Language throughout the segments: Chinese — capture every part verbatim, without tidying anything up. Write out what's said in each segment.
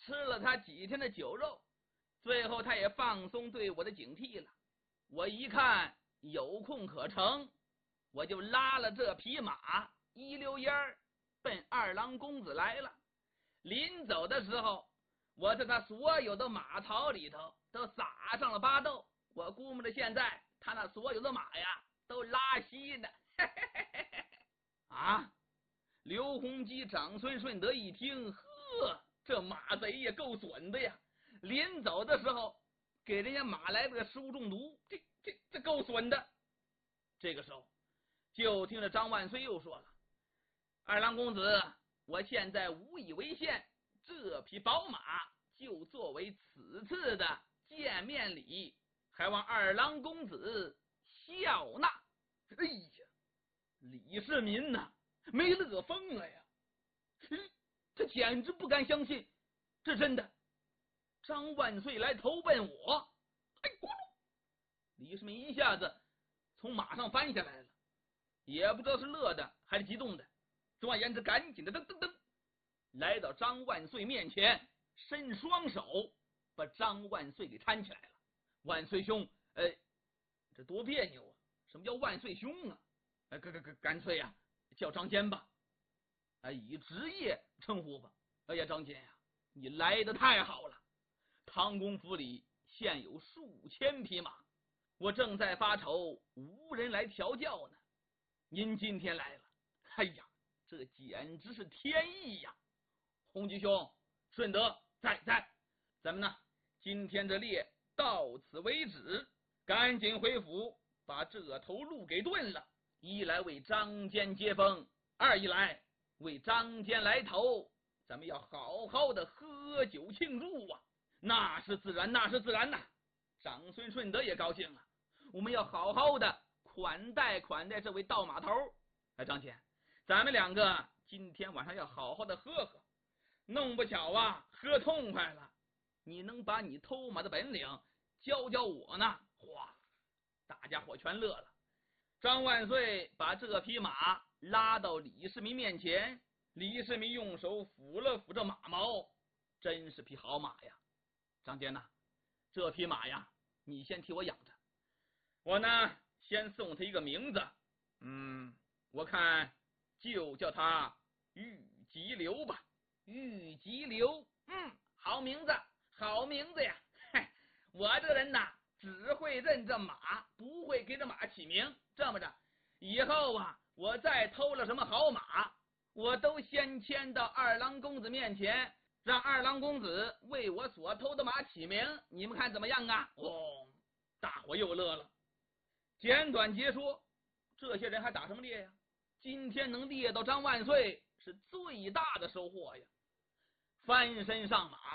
吃了他几天的酒肉，最后他也放松对我的警惕了。我一看有空可乘，我就拉了这匹马一溜烟儿奔二郎公子来了。临走的时候，我在他所有的马槽里头都撒上了巴豆，我估摸着现在他那所有的马呀都拉稀呢。啊！刘洪基、长孙顺德一听，呵，这马贼也够损的呀！临走的时候给人家马来了个食物中毒，这这这够损的。这个时候就听着张万岁又说了：“二郎公子，我现在无以为献，这匹宝马就作为此次的见面礼，还望二郎公子笑纳。”哎呀，李世民呐、啊，没乐疯了呀！他简直不敢相信，这真的。张万岁来投奔我，哎，咕噜！李世民一下子从马上翻下来了，也不知道是乐的还是激动的。总而言之，赶紧的噔噔噔来到张万岁面前，伸双手把张万岁给搀起来了。万岁兄，哎，这多别扭啊！什么叫万岁兄啊？哎，干干干，干脆呀、啊，叫张坚吧，哎，以职业称呼吧。哎呀，张坚呀、啊，你来得太好了！唐公府里现有数千匹马，我正在发愁无人来调教呢。您今天来了，哎呀，这简直是天意呀！洪吉兄，顺德在在，咱们呢今天这猎到此为止，赶紧回府把这头鹿给炖了。一来为张坚接风，二一来为张坚来投，咱们要好好的喝酒庆祝啊！那是自然，那是自然呐、啊！长孙顺德也高兴了，我们要好好的款待款待这位盗马头。哎，张坚，咱们两个今天晚上要好好的喝喝，弄不巧啊，喝痛快了，你能把你偷马的本领教教我呢？哗，大家伙全乐了。张万岁把这匹马拉到李世民面前，李世民用手抚了抚这马毛，真是匹好马呀！张坚呐，这匹马呀，你先替我养着，我呢先送他一个名字，嗯，我看就叫他玉吉流吧。玉吉流，嗯，好名字，好名字呀！嘿，我这个人呐，只会认这马，不会给这马起名。这么着，以后啊，我再偷了什么好马，我都先牵到二郎公子面前，让二郎公子为我所偷的马起名，你们看怎么样啊？哦，大伙又乐了。简短截说，这些人还打什么猎呀？今天能猎到张万岁是最大的收获呀！翻身上马，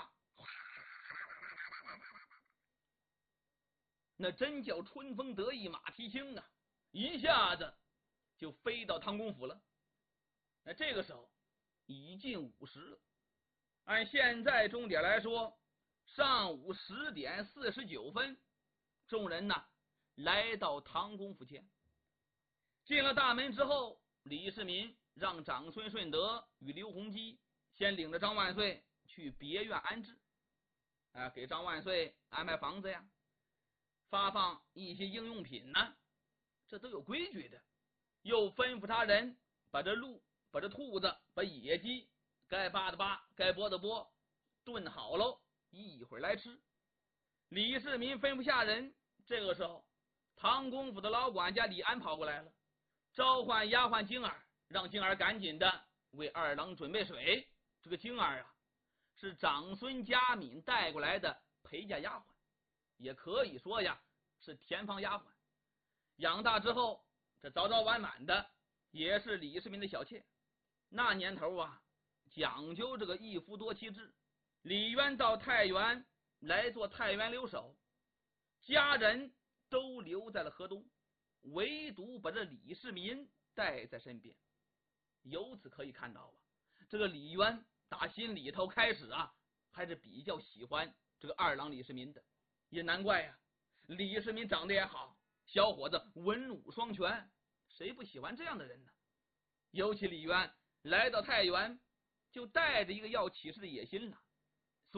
那真叫春风得意马蹄轻啊！一下子就飞到唐公府了。那这个时候已近午时了，按现在钟点来说，上午十点四十九分，众人呢来到唐公府前。进了大门之后，李世民让长孙顺德与刘洪基先领着张万岁去别院安置，啊，给张万岁安排房子呀，发放一些应用品呢，这都有规矩的。又吩咐他人把这鹿、把这兔子、把野鸡该扒的扒，该剥的剥，炖好喽，一会儿来吃。李世民吩咐下人，这个时候唐公府的老管家李安跑过来了，召唤丫鬟晶儿，让晶儿赶紧的为二郎准备水。这个晶儿啊，是长孙嘉敏带过来的陪嫁丫鬟，也可以说呀是田房丫鬟。养大之后，这早早晚晚的也是李世民的小妾。那年头啊，讲究这个一夫多妻制，李渊到太原来做太原留守，家人都留在了河东，唯独把这李世民带在身边。由此可以看到啊，这个李渊打心里头开始啊，还是比较喜欢这个二郎李世民的。也难怪呀、啊，李世民长得也好，小伙子文武双全，谁不喜欢这样的人呢？尤其李渊来到太原，就带着一个要起事的野心了。